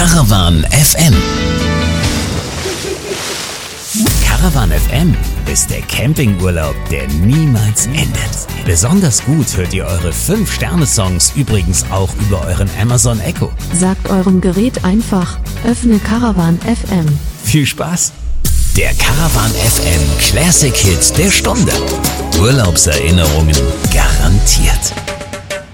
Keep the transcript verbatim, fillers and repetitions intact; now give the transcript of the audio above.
Caravan F M. Caravan F M ist der Campingurlaub, der niemals endet. Besonders gut hört ihr eure fünf Sterne Songs übrigens auch über euren Amazon Echo. Sagt eurem Gerät einfach, öffne Caravan F M. Viel Spaß! Der Caravan F M Classic Hit der Stunde. Urlaubserinnerungen garantiert.